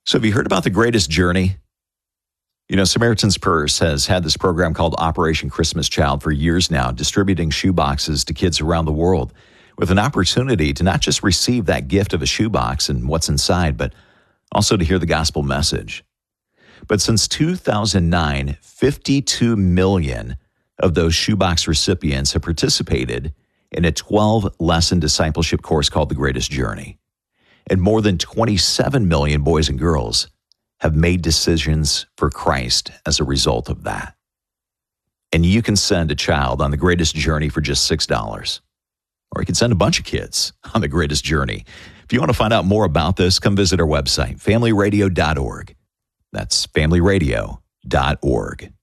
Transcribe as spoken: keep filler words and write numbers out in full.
So have you heard about The Greatest Journey? You know, Samaritan's Purse has had this program called Operation Christmas Child for years now, distributing shoeboxes to kids around the world with an opportunity to not just receive that gift of a shoebox and what's inside, but also to hear the gospel message. But since two thousand nine, fifty-two million of those shoebox recipients have participated in a twelve-lesson discipleship course called The Greatest Journey. And more than twenty-seven million boys and girls have made decisions for Christ as a result of that. And you can send a child on The Greatest Journey for just six dollars. Or you can send a bunch of kids on The Greatest Journey. If you want to find out more about this, come visit our website, family radio dot org. That's family radio dot org.